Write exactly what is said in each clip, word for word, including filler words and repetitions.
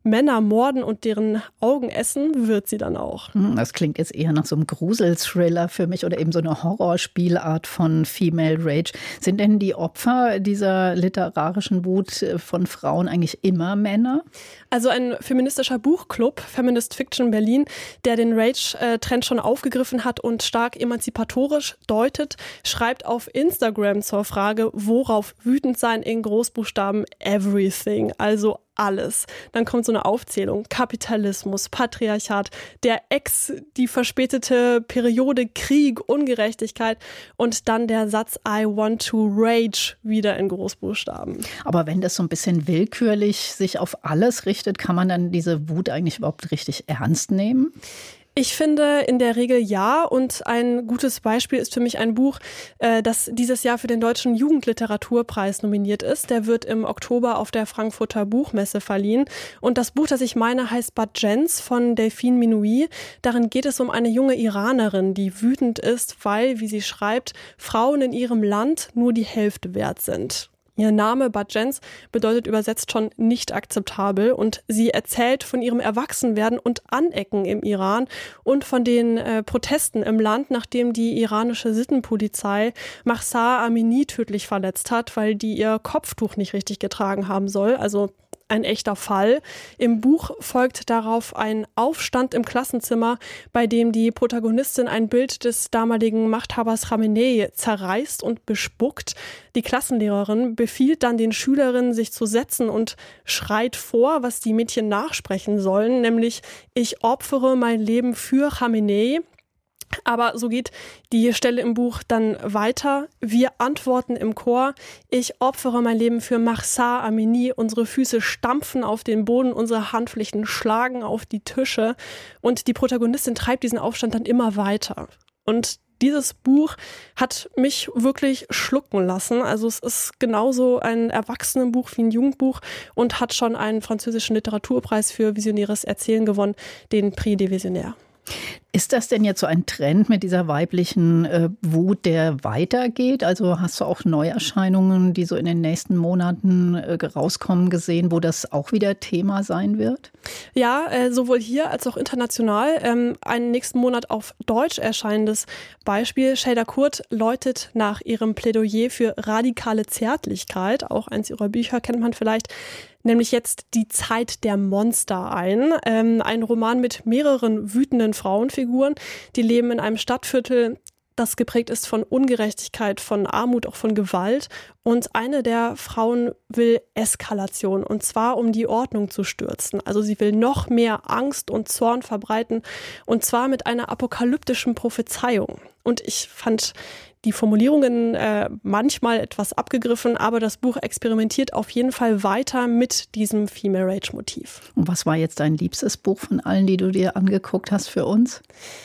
Männer morden und deren Augen essen, wird sie dann auch. Das klingt jetzt eher nach so einem Gruselthriller für mich oder eben so eine Horrorspielart von Female Rage. Sind denn die Opfer dieser literarischen Wut von Frauen eigentlich immer Männer? Also ein feministischer Buchclub, Feminist Fiction Berlin, der den Rage-Trend schon aufgegriffen hat und stark emanzipatorisch deutet, schreibt auf Instagram zur Frage, worauf wütend sein in Großbuchstaben everything, also alles. Dann kommt so eine Aufzählung. Kapitalismus, Patriarchat, der Ex, die verspätete Periode, Krieg, Ungerechtigkeit und dann der Satz I want to rage wieder in Großbuchstaben. Aber wenn das so ein bisschen willkürlich sich auf alles richtet, kann man dann diese Wut eigentlich überhaupt richtig ernst nehmen? Ich finde in der Regel ja, und ein gutes Beispiel ist für mich ein Buch, äh, das dieses Jahr für den Deutschen Jugendliteraturpreis nominiert ist. Der wird im Oktober auf der Frankfurter Buchmesse verliehen. Und das Buch, das ich meine, heißt Badjens von Delphine Minoui. Darin geht es um eine junge Iranerin, die wütend ist, weil, wie sie schreibt, Frauen in ihrem Land nur die Hälfte wert sind. Ihr Name Badjens bedeutet übersetzt schon nicht akzeptabel, und sie erzählt von ihrem Erwachsenwerden und Anecken im Iran und von den äh, Protesten im Land, nachdem die iranische Sittenpolizei Mahsa Amini tödlich verletzt hat, weil die ihr Kopftuch nicht richtig getragen haben soll, also ein echter Fall. Im Buch folgt darauf ein Aufstand im Klassenzimmer, bei dem die Protagonistin ein Bild des damaligen Machthabers Khamenei zerreißt und bespuckt. Die Klassenlehrerin befiehlt dann den Schülerinnen, sich zu setzen, und schreit vor, was die Mädchen nachsprechen sollen, nämlich: Ich opfere mein Leben für Khamenei. Aber so geht die Stelle im Buch dann weiter. Wir antworten im Chor: Ich opfere mein Leben für Mahsa Amini. Unsere Füße stampfen auf den Boden, unsere Handflächen schlagen auf die Tische. Und die Protagonistin treibt diesen Aufstand dann immer weiter. Und dieses Buch hat mich wirklich schlucken lassen. Also es ist genauso ein Erwachsenenbuch wie ein Jugendbuch und hat schon einen französischen Literaturpreis für visionäres Erzählen gewonnen, den Prix des Visionnaires. Ist das denn jetzt so ein Trend mit dieser weiblichen äh, Wut, der weitergeht? Also hast du auch Neuerscheinungen, die so in den nächsten Monaten äh, rauskommen, gesehen, wo das auch wieder Thema sein wird? Ja, äh, sowohl hier als auch international. Ähm, ein nächsten Monat auf Deutsch erscheinendes Beispiel. Şeyda Kurt läutet nach ihrem Plädoyer für radikale Zärtlichkeit, auch eins ihrer Bücher kennt man vielleicht, nämlich jetzt Die Zeit der Monster ein. Ähm, ein Roman mit mehreren wütenden Frauenfiguren, die leben in einem Stadtviertel, das geprägt ist von Ungerechtigkeit, von Armut, auch von Gewalt. Und eine der Frauen will Eskalation, und zwar um die Ordnung zu stürzen. Also sie will noch mehr Angst und Zorn verbreiten, und zwar mit einer apokalyptischen Prophezeiung. Und ich fand die Formulierungen äh, manchmal etwas abgegriffen, aber das Buch experimentiert auf jeden Fall weiter mit diesem Female Rage-Motiv. Und was war jetzt dein liebstes Buch von allen, die du dir angeguckt hast für uns?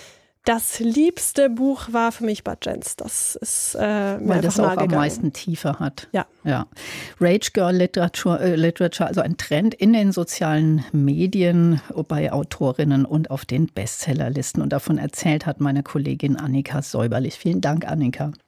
Das liebste Buch war für mich Badjens. Das ist äh, mir Weil das auch am gegangen. meisten Tiefe hat. Ja. ja. Rage Girl Literature, äh, Literature, also ein Trend in den sozialen Medien, bei Autorinnen und auf den Bestsellerlisten. Und davon erzählt hat meine Kollegin Annika Säuberlich. Vielen Dank, Annika.